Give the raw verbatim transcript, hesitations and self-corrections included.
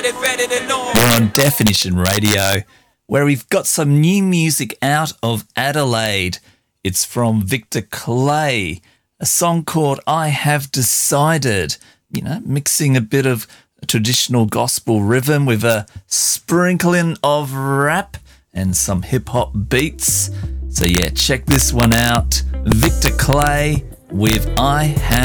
We're on Definition Radio, where we've got some new music out of Adelaide. It's from Victor Clay, a song called I Have Decided, you know, mixing a bit of traditional gospel rhythm with a sprinkling of rap and some hip-hop beats. So yeah, check this one out. Victor Clay with I Have